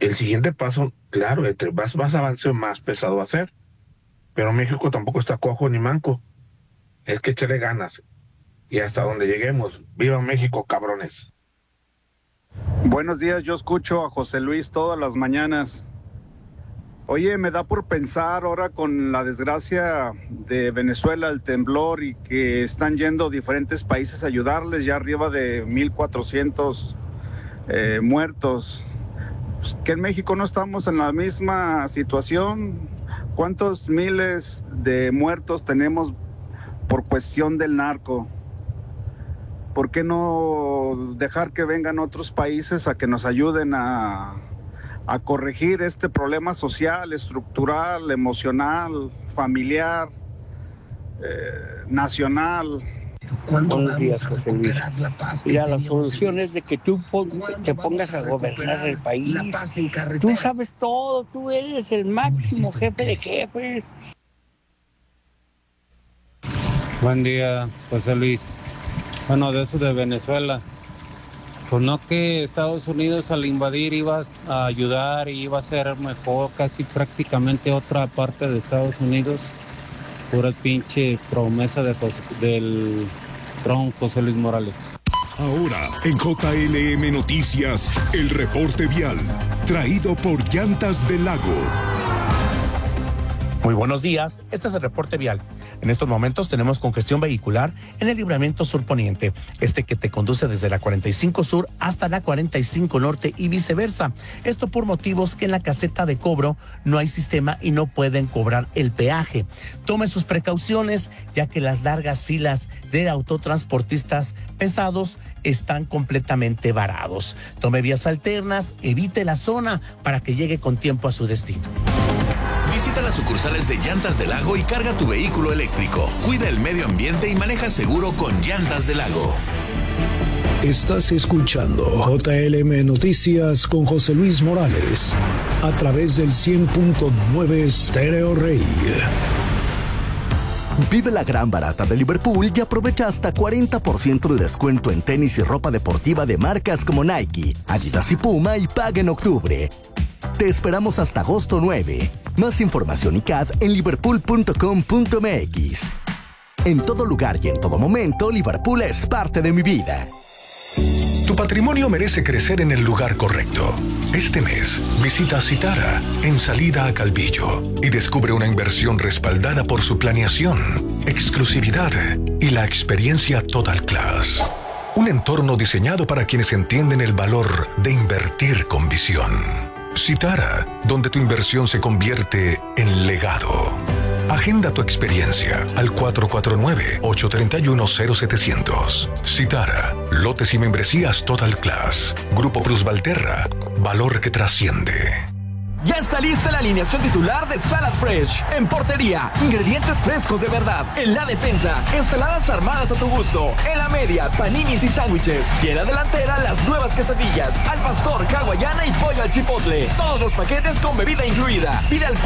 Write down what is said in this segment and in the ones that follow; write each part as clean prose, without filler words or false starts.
El siguiente paso, claro, entre más avance, más pesado va a ser. Pero México tampoco está cojo ni manco. Es que echarle ganas. Y hasta donde lleguemos. ¡Viva México, cabrones! Buenos días, yo escucho a José Luis todas las mañanas. Oye, me da por pensar ahora con la desgracia de Venezuela, el temblor, y que están yendo diferentes países a ayudarles, ya arriba de 1,400 muertos. Pues, que en México no estamos en la misma situación. ¿Cuántos miles de muertos tenemos por cuestión del narco? ¿Por qué no dejar que vengan otros países a que nos ayuden a corregir este problema social, estructural, emocional, familiar, nacional? Buenos días, José Luis. Mira, la solución es de que tú te pongas a gobernar el país. Tú sabes todo, tú eres el máximo jefe de jefes. Buen día, José Luis. Bueno, de eso de Venezuela. Pues no que Estados Unidos al invadir iba a ayudar y iba a ser mejor casi prácticamente otra parte de Estados Unidos. Pura pinche promesa del Trump, José Luis Morales. Ahora, en JLM Noticias, el reporte vial, traído por Llantas del Lago. Muy buenos días, este es el reporte vial. En estos momentos tenemos congestión vehicular en el libramiento sur poniente, que te conduce desde la 45 sur hasta la 45 norte y viceversa. Esto por motivos que en la caseta de cobro no hay sistema y no pueden cobrar el peaje. Tome sus precauciones, ya que las largas filas de autotransportistas pesados están completamente varados. Tome vías alternas, evite la zona para que llegue con tiempo a su destino. Visita las sucursales de Llantas del Lago y carga tu vehículo eléctrico. Cuida el medio ambiente y maneja seguro con Llantas del Lago. Estás escuchando JLM Noticias con José Luis Morales a través del 100.9 Stereo Rey. Vive la gran barata de Liverpool y aprovecha hasta 40% de descuento en tenis y ropa deportiva de marcas como Nike, Adidas y Puma y paga en octubre. Te esperamos hasta agosto 9. Más información y CAD en liverpool.com.mx. En todo lugar y en todo momento, Liverpool es parte de mi vida. Tu patrimonio merece crecer en el lugar correcto. Este mes, visita Citara en salida a Calvillo y descubre una inversión respaldada por su planeación, exclusividad y la experiencia Total Class. Un entorno diseñado para quienes entienden el valor de invertir con visión. Citara, donde tu inversión se convierte en legado. Agenda tu experiencia al 449-831-0700. Citara, lotes y membresías Total Class. Grupo Plus Valterra, valor que trasciende. Ya está lista la alineación titular de Salad Fresh. En portería, ingredientes frescos de verdad. En la defensa, ensaladas armadas a tu gusto. En la media, paninis y sándwiches. Y en la delantera, las nuevas quesadillas, al pastor, hawaiana y pollo al chipotle. Todos los paquetes con bebida incluida. Pide al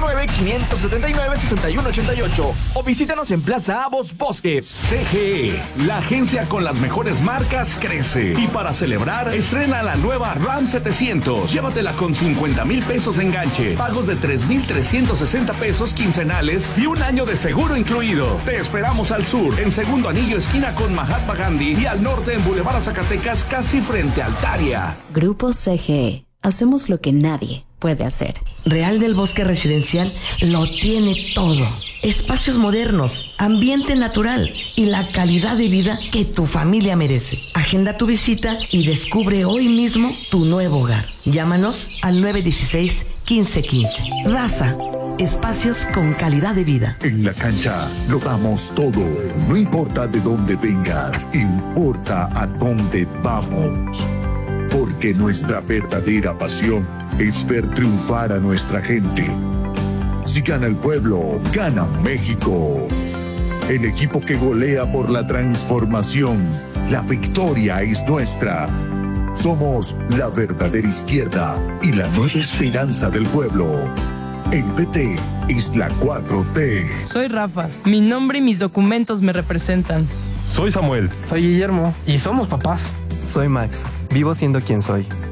449-579-6188 o visítanos en Plaza Avos Bosques. CGE, la agencia con las mejores marcas, crece. Y para celebrar, estrena la nueva Ram 700. Llévatela con 50,000 pesos de enganche, pagos de 3,360 pesos quincenales y un año de seguro incluido. Te esperamos al sur, en Segundo Anillo, esquina con Mahatma Gandhi, y al norte en Boulevard Zacatecas, casi frente a Altaria. Grupo CGE. Hacemos lo que nadie puede hacer. Real del Bosque Residencial lo tiene todo. Espacios modernos, ambiente natural y la calidad de vida que tu familia merece. Agenda tu visita y descubre hoy mismo tu nuevo hogar. Llámanos al 916-1515. Raza, espacios con calidad de vida. En la cancha lo damos todo. No importa de dónde vengas, importa a dónde vamos. Porque nuestra verdadera pasión es ver triunfar a nuestra gente. Si gana el pueblo, gana México. El equipo que golea por la transformación. La victoria es nuestra. Somos la verdadera izquierda y la nueva esperanza del pueblo. El PT es la 4T. Soy Rafa. Mi nombre y mis documentos me representan. Soy Samuel. Soy Guillermo. Y somos papás. Soy Max. Vivo siendo quien soy.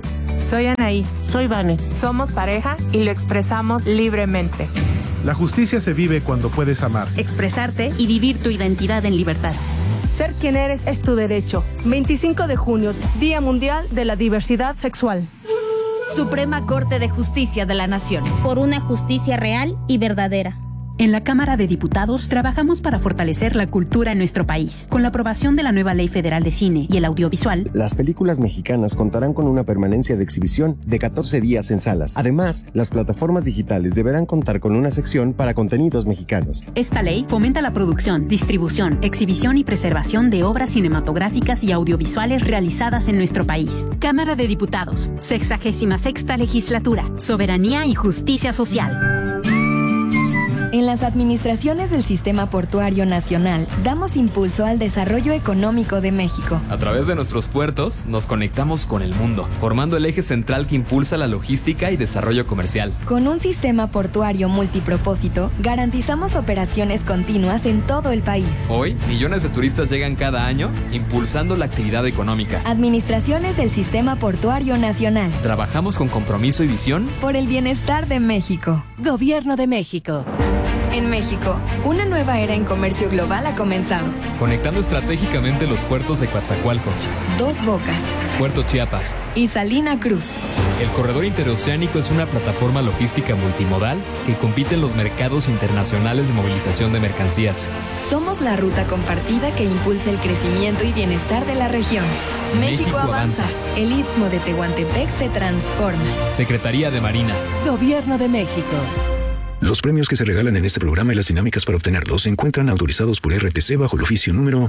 Soy Anaí. Soy Vane. Somos pareja y lo expresamos libremente. La justicia se vive cuando puedes amar, expresarte y vivir tu identidad en libertad. Ser quien eres es tu derecho. 25 de junio, Día Mundial de la Diversidad Sexual. Suprema Corte de Justicia de la Nación. Por una justicia real y verdadera. En la Cámara de Diputados trabajamos para fortalecer la cultura en nuestro país. Con la aprobación de la nueva Ley Federal de Cine y el Audiovisual, las películas mexicanas contarán con una permanencia de exhibición de 14 días en salas. Además, las plataformas digitales deberán contar con una sección para contenidos mexicanos. Esta ley fomenta la producción, distribución, exhibición y preservación de obras cinematográficas y audiovisuales realizadas en nuestro país. Cámara de Diputados, 66ª Legislatura, Soberanía y Justicia Social. En las administraciones del Sistema Portuario Nacional, damos impulso al desarrollo económico de México. A través de nuestros puertos, nos conectamos con el mundo, formando el eje central que impulsa la logística y desarrollo comercial. Con un sistema portuario multipropósito, garantizamos operaciones continuas en todo el país. Hoy, millones de turistas llegan cada año, impulsando la actividad económica. Administraciones del Sistema Portuario Nacional. Trabajamos con compromiso y visión por el bienestar de México. Gobierno de México. En México, una nueva era en comercio global ha comenzado. Conectando estratégicamente los puertos de Coatzacoalcos, Dos Bocas, Puerto Chiapas y Salina Cruz. El corredor interoceánico es una plataforma logística multimodal que compite en los mercados internacionales de movilización de mercancías. Somos la ruta compartida que impulsa el crecimiento y bienestar de la región. México avanza. El Istmo de Tehuantepec se transforma. Secretaría de Marina. Gobierno de México. Los premios que se regalan en este programa y las dinámicas para obtenerlos se encuentran autorizados por RTC bajo el oficio número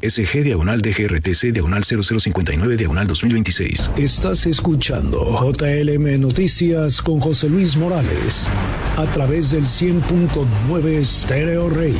SG/DGRTC/0059/2026. Estás escuchando JLM Noticias con José Luis Morales a través del 100.9 Stereo Rey.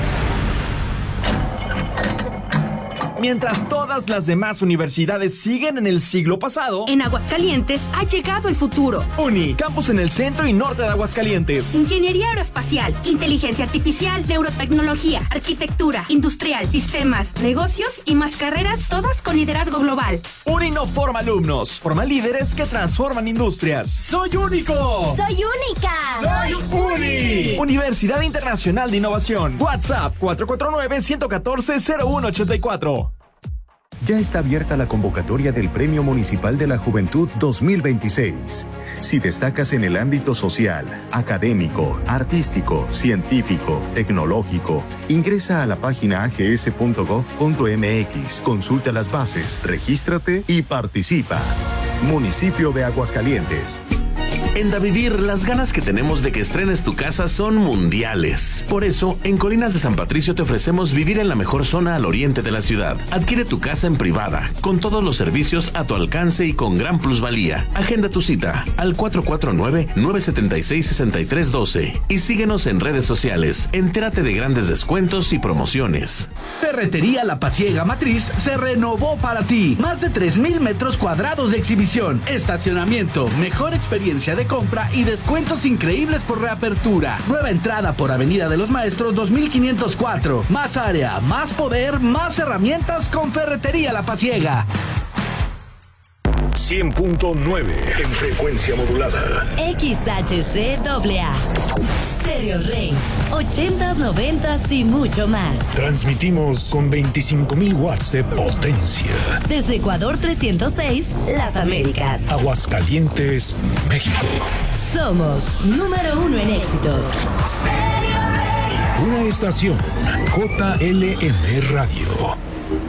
Mientras todas las demás universidades siguen en el siglo pasado, en Aguascalientes ha llegado el futuro. UNI, campus en el centro y norte de Aguascalientes. Ingeniería aeroespacial, inteligencia artificial, neurotecnología, arquitectura, industrial, sistemas, negocios y más carreras, todas con liderazgo global. UNI no forma alumnos, forma líderes que transforman industrias. ¡Soy único! ¡Soy única! ¡Soy UNI! Universidad Internacional de Innovación. WhatsApp 449-114-0184. Ya está abierta la convocatoria del Premio Municipal de la Juventud 2026. Si destacas en el ámbito social, académico, artístico, científico, tecnológico, ingresa a la página ags.gov.mx, consulta las bases, regístrate y participa. Municipio de Aguascalientes. En Davivir, las ganas que tenemos de que estrenes tu casa son mundiales. Por eso, en Colinas de San Patricio te ofrecemos vivir en la mejor zona al oriente de la ciudad. Adquiere tu casa en privada, con todos los servicios a tu alcance y con gran plusvalía. Agenda tu cita al 449-976-6312 y síguenos en redes sociales. Entérate de grandes descuentos y promociones. Ferretería La Pasiega Matriz se renovó para ti. Más de 3,000 metros cuadrados de exhibición, estacionamiento, mejor experiencia de compra y descuentos increíbles por reapertura. Nueva entrada por Avenida de los Maestros 2504. Más área, más poder, más herramientas con Ferretería La Pasiega. 100.9 en frecuencia modulada. XHCAA. Stereo Rey. 80s, 90s y mucho más. Transmitimos con 25,000 watts de potencia. Desde Ecuador 306, Las Américas. Aguascalientes, México. Somos número 1 en éxitos. Una estación JLM Radio.